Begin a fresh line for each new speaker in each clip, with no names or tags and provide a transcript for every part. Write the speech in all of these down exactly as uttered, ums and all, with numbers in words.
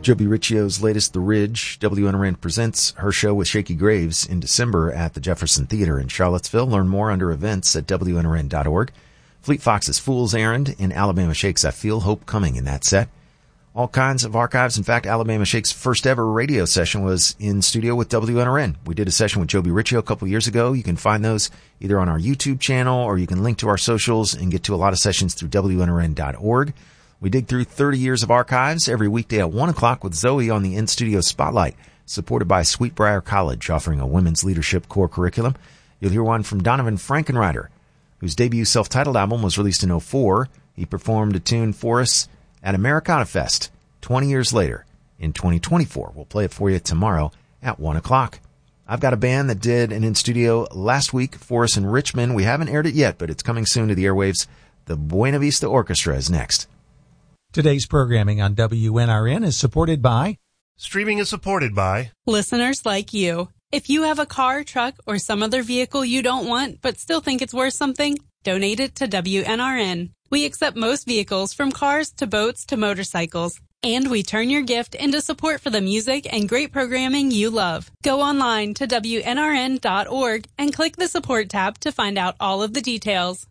Joby Riccio's latest, The Ridge. W N R N presents her show with Shakey Graves in December at the Jefferson Theater in Charlottesville. Learn more under events at W N R N dot org. Fleet Fox's Fool's Errand in Alabama Shakes I Feel Hope Coming in that set. All kinds of archives. In fact, Alabama Shake's first ever radio session was in studio with W N R N. We did a session with Joby Riccio a couple years ago. You can find those either on our YouTube channel or you can link to our socials and get to a lot of sessions through W N R N dot org. We dig through thirty years of archives every weekday at one o'clock with Zoe on the In-Studio Spotlight, supported by Sweetbriar College, offering a women's leadership core curriculum. You'll hear one from Donovan Frankenreiter, whose debut self-titled album was released in oh four. He performed a tune for us at Americana Fest twenty years later in twenty twenty-four. We'll play it for you tomorrow at one o'clock. I've got a band that did an in-studio last week for us in Richmond. We haven't aired it yet, but it's coming soon to the airwaves. The Buena Vista Orchestra is next.
Today's programming on W N R N is supported by...
Streaming is supported by...
listeners like you. If you have a car, truck, or some other vehicle you don't want but still think it's worth something, donate it to W N R N. We accept most vehicles, from cars to boats to motorcycles. And we turn your gift into support for the music and great programming you love. Go online to W N R N dot org and click the support tab to find out all of the details.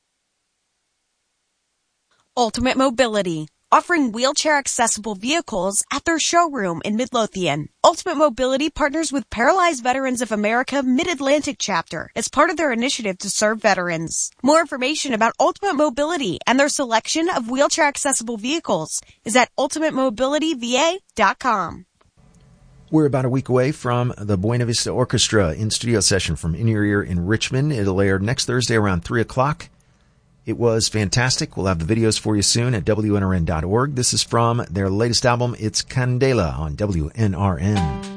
Ultimate Mobility, offering wheelchair-accessible vehicles at their showroom in Midlothian. Ultimate Mobility partners with Paralyzed Veterans of America Mid-Atlantic Chapter as part of their initiative to serve veterans. More information about Ultimate Mobility and their selection of wheelchair-accessible vehicles is at ultimate mobility v a dot com.
We're about a week away from the Buena Vista Orchestra in-studio session from In Your Ear in Richmond. It'll air next Thursday around three o'clock. It was fantastic. We'll have the videos for you soon at W N R N dot org. This is from their latest album, It's Candela, on W N R N.